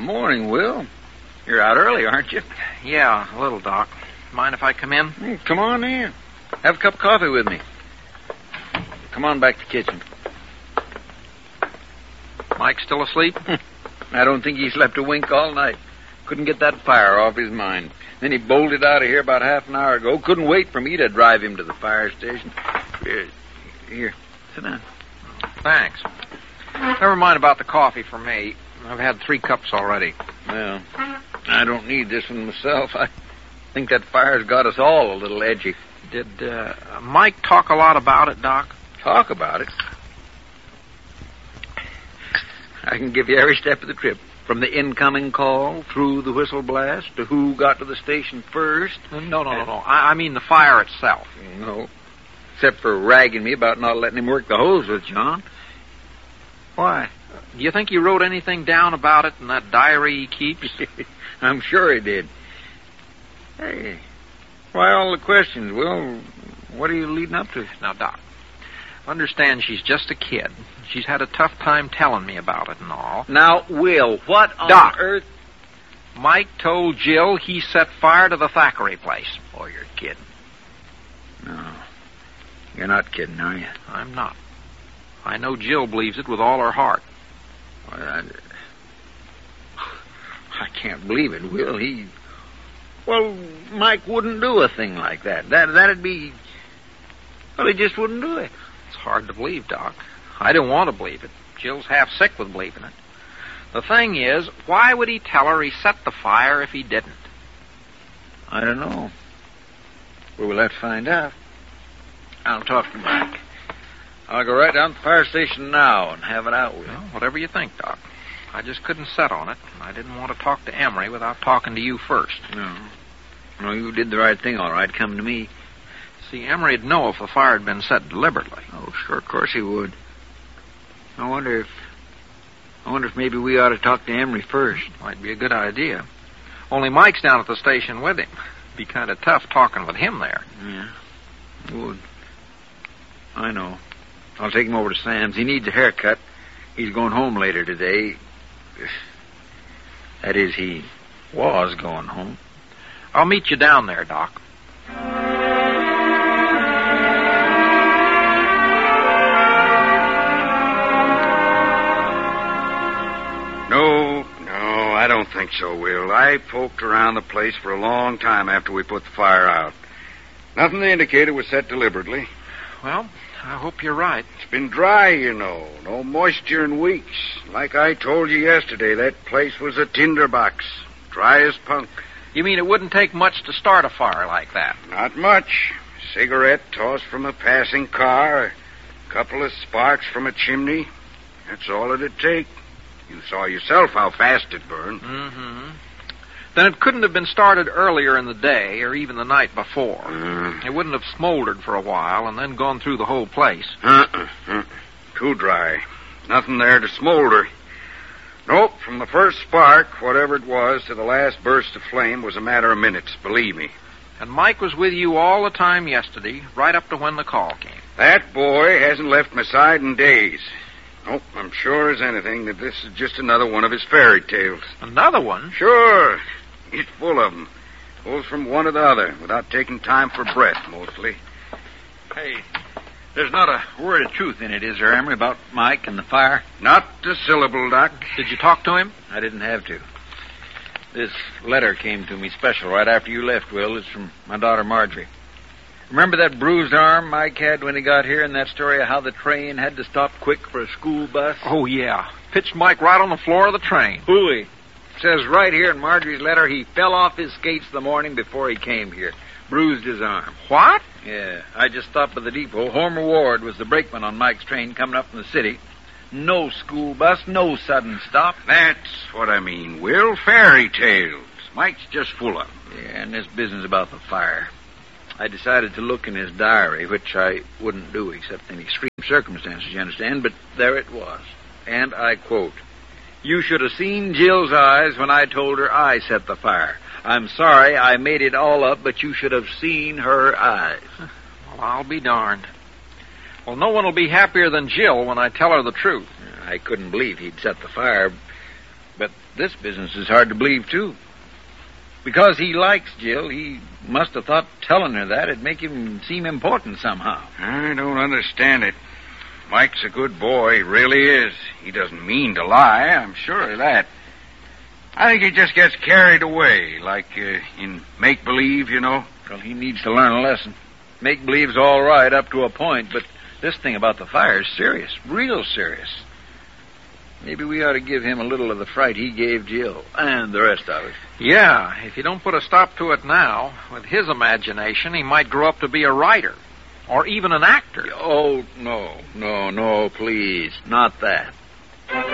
Morning, Will. You're out early, aren't you? Yeah, a little, Doc. Mind if I come in? Come on in. Have a cup of coffee with me. Come on back to the kitchen. Mike still asleep? I don't think he slept a wink all night. Couldn't get that fire off his mind. Then he bolted out of here about half an hour ago. Couldn't wait for me to drive him to the fire station. Here, sit down. Thanks. Never mind about the coffee for me. I've had 3 cups already. Well, I don't need this one myself. I think that fire's got us all a little edgy. Did Mike talk a lot about it, Doc? Talk about it? I can give you every step of the trip. From the incoming call, through the whistle blast, to who got to the station first. No. I mean the fire itself. No. Except for ragging me about not letting him work the hose with John. Why? Do you think he wrote anything down about it in that diary he keeps? I'm sure he did. Hey, why all the questions, Will? What are you leading up to? Now, Doc, understand she's just a kid. She's had a tough time telling me about it and all. Now, Will, what on Doc, earth? Mike told Jill he set fire to the Thackeray place. Oh, you're kidding. No. You're not kidding, are you? I'm not. I know Jill believes it with all her heart. Well, I can't believe it, Will. Well, Mike wouldn't do a thing like that. That'd be... Well, he just wouldn't do it. It's hard to believe, Doc. I don't want to believe it. Jill's half sick with believing it. The thing is, why would he tell her he set the fire if he didn't? I don't know. Well, we'll have to find out. I'll talk to Mike. I'll go right down to the fire station now and have it out with him. Well, whatever you think, Doc. I just couldn't set on it, and I didn't want to talk to Emery without talking to you first. No, you did the right thing, all right, coming to me. See, Emery'd know if the fire had been set deliberately. Oh, sure, of course he would. I wonder if maybe we ought to talk to Emery first. Might be a good idea. Only Mike's down at the station with him. Be kind of tough talking with him there. Yeah, it would. I know. I'll take him over to Sam's. He needs a haircut. He's going home later today. That is, he was going home. I'll meet you down there, Doc. No, I don't think so, Will. I poked around the place for a long time after we put the fire out. Nothing to indicate it was set deliberately. Well, I hope you're right. It's been dry, you know. No moisture in weeks. Like I told you yesterday, that place was a tinderbox. Dry as punk. You mean it wouldn't take much to start a fire like that? Not much. Cigarette tossed from a passing car, a couple of sparks from a chimney. That's all it'd take. You saw yourself how fast it burned. Mm-hmm. Then it couldn't have been started earlier in the day or even the night before. It wouldn't have smoldered for a while and then gone through the whole place. Too dry. Nothing there to smolder. Nope, from the first spark, whatever it was, to the last burst of flame was a matter of minutes, believe me. And Mike was with you all the time yesterday, right up to when the call came. That boy hasn't left my side in days. Nope, I'm sure as anything that this is just another one of his fairy tales. Another one? Sure. He's full of them. Goes from one to the other without taking time for breath, mostly. Hey, there's not a word of truth in it, is there, Emery, about Mike and the fire? Not a syllable, Doc. Did you talk to him? I didn't have to. This letter came to me special right after you left, Will. It's from my daughter Marjorie. Remember that bruised arm Mike had when he got here and that story of how the train had to stop quick for a school bus? Oh, yeah. Pitched Mike right on the floor of the train. Hooey. Says right here in Marjorie's letter he fell off his skates the morning before he came here. Bruised his arm. What? Yeah. I just stopped by the depot. Homer Ward was the brakeman on Mike's train coming up from the city. No school bus, no sudden stop. That's what I mean, Will. Fairy tales. Mike's just full of them. Yeah, and this business about the fire. I decided to look in his diary, which I wouldn't do except in extreme circumstances, you understand, but there it was. And I quote, "You should have seen Jill's eyes when I told her I set the fire. I'm sorry I made it all up, but you should have seen her eyes." Well, I'll be darned. Well, no one will be happier than Jill when I tell her the truth. I couldn't believe he'd set the fire. But this business is hard to believe, too. Because he likes Jill, he must have thought telling her that would make him seem important somehow. I don't understand it. Mike's a good boy, he really is. He doesn't mean to lie, I'm sure of that. I think he just gets carried away, like in make-believe, you know. Well, he needs to learn a lesson. Make-believe's all right up to a point, but this thing about the fire is serious, real serious. Maybe we ought to give him a little of the fright he gave Jill, and the rest of it. Yeah, if you don't put a stop to it now, with his imagination, he might grow up to be a writer, or even an actor. Oh, no, please, not that.